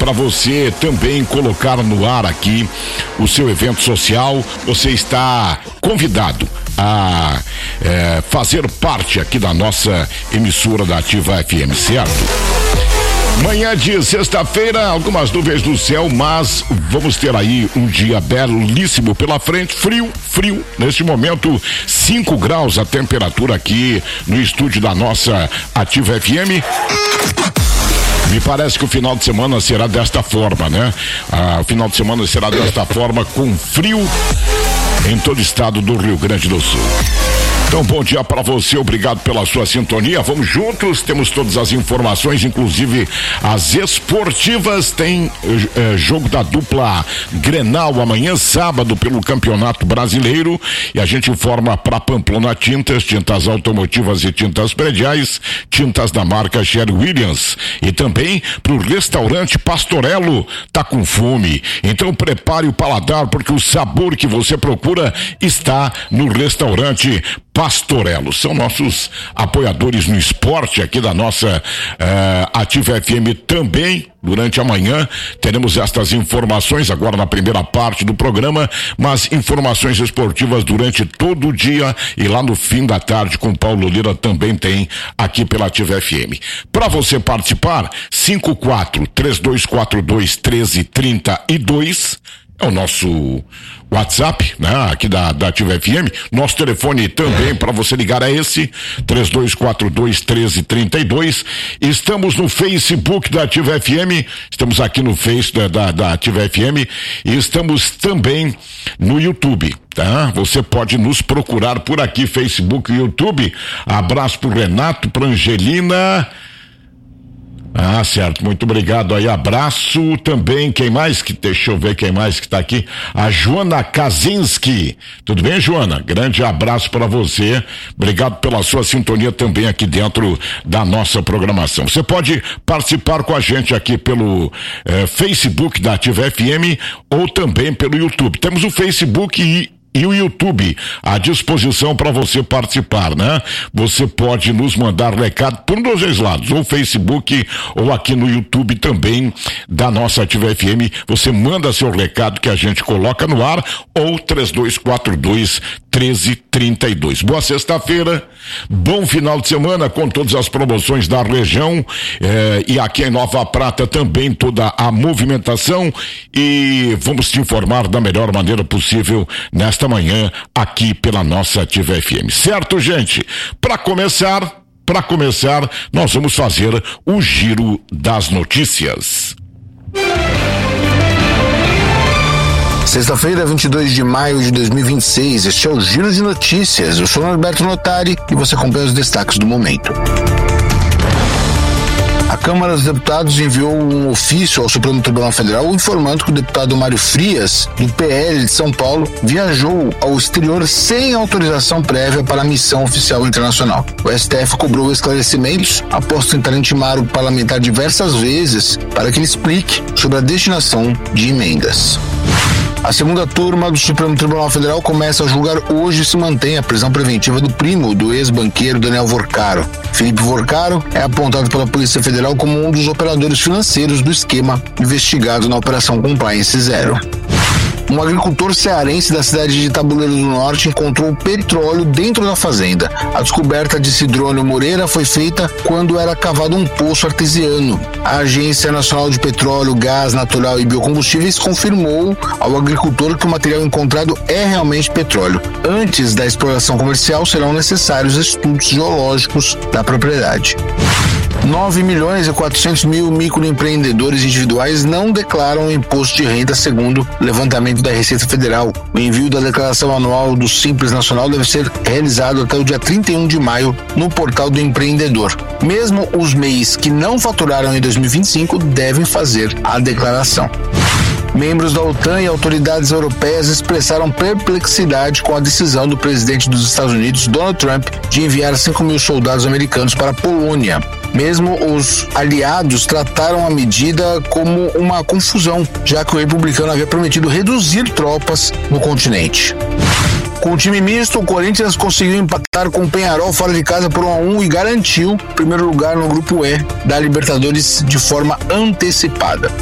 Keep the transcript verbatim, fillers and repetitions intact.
para você também colocar no ar aqui o seu evento social. Você está convidado a é, fazer parte aqui da nossa emissora da Ativa F M, certo? Manhã de sexta-feira, algumas nuvens do céu, mas vamos ter aí um dia belíssimo pela frente, frio, frio, neste momento cinco graus a temperatura aqui no estúdio da nossa Ativa F M. Me parece que o final de semana será desta forma, né? Ah, o final de semana será desta forma, com frio em todo o estado do Rio Grande do Sul. Então, bom dia para você, obrigado pela sua sintonia. Vamos juntos, temos todas as informações, inclusive as esportivas. Tem eh, jogo da dupla Grenal amanhã, sábado, pelo Campeonato Brasileiro. E a gente informa para Pamplona Tintas, tintas automotivas e tintas prediais, tintas da marca Sherwin-Williams. E também para o restaurante Pastorello. Tá com fome? Então prepare o paladar, porque o sabor que você procura está no restaurante Pastorello. São nossos apoiadores no esporte aqui da nossa uh, Ativa F M também. Durante a manhã teremos estas informações agora na primeira parte do programa, mas informações esportivas durante todo o dia e lá no fim da tarde com Paulo Lira também tem aqui pela Ativa F M. Para você participar, cinco quatro três dois quatro dois um três três dois é o nosso WhatsApp, né? Aqui da, da Ativa F M. Nosso telefone também para você ligar é esse, três dois quatro dois um três três dois. Estamos no Facebook da Ativa F M, estamos aqui no Face da, da, da Ativa F M e estamos também no YouTube, tá? Você pode nos procurar por aqui, Facebook e YouTube. Abraço pro Renato, pra Angelina. Ah, certo, muito obrigado aí, abraço também, quem mais que, deixa eu ver quem mais que tá aqui, a Joana Kaczynski, tudo bem, Joana? Grande abraço para você, obrigado pela sua sintonia também aqui dentro da nossa programação. Você pode participar com a gente aqui pelo eh, Facebook da Ativa F M ou também pelo YouTube. Temos o Facebook e E o YouTube à disposição para você participar, né? Você pode nos mandar recado por um dos dois lados, ou Facebook ou aqui no YouTube também da nossa Ativa F M. Você manda seu recado que a gente coloca no ar, ou três dois quatro dois um três três dois. Boa sexta-feira, bom final de semana com todas as promoções da região eh, e aqui em Nova Prata também toda a movimentação, e vamos te informar da melhor maneira possível nesta manhã aqui pela nossa Ativa F M. Certo, gente? Para começar, para começar, nós vamos fazer o giro das notícias. Sexta-feira, vinte e dois de maio de dois mil e vinte e seis, este é o Giro de Notícias. Eu sou Norberto Notari e você acompanha os destaques do momento. A Câmara dos Deputados enviou um ofício ao Supremo Tribunal Federal informando que o deputado Mário Frias, do P L de São Paulo, viajou ao exterior sem autorização prévia para a missão oficial internacional. O S T F cobrou esclarecimentos após tentar intimar o parlamentar diversas vezes para que ele explique sobre a destinação de emendas. A segunda turma do Supremo Tribunal Federal começa a julgar hoje e se mantém a prisão preventiva do primo do ex-banqueiro Daniel Vorcaro. Felipe Vorcaro é apontado pela Polícia Federal como um dos operadores financeiros do esquema investigado na Operação Compliance Zero. Um agricultor cearense da cidade de Tabuleiro do Norte encontrou petróleo dentro da fazenda. A descoberta de Cidrônio Moreira foi feita quando era cavado um poço artesiano. A Agência Nacional de Petróleo, Gás Natural e Biocombustíveis confirmou ao agricultor que o material encontrado é realmente petróleo. Antes da exploração comercial, serão necessários estudos geológicos da propriedade. nove milhões e quatrocentos mil microempreendedores individuais não declaram imposto de renda, segundo o levantamento da Receita Federal. O envio da declaração anual do Simples Nacional deve ser realizado até o dia trinta e um de maio no portal do empreendedor. Mesmo os M E Is que não faturaram em dois mil e vinte e cinco devem fazer a declaração. Membros da OTAN e autoridades europeias expressaram perplexidade com a decisão do presidente dos Estados Unidos, Donald Trump, de enviar cinco mil soldados americanos para a Polônia. Mesmo os aliados trataram a medida como uma confusão, já que o republicano havia prometido reduzir tropas no continente. Com o time misto, o Corinthians conseguiu empatar com o Peñarol fora de casa por um a um e garantiu o primeiro lugar no grupo E da Libertadores de forma antecipada.